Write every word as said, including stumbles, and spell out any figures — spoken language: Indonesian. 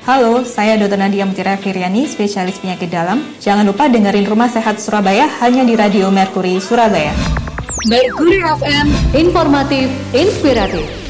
Halo, saya dokter Nadia Mutira Firyani, spesialis penyakit dalam. Jangan lupa dengerin Rumah Sehat Surabaya hanya di Radio Mercury Surabaya. Mercury F M, informatif, inspiratif.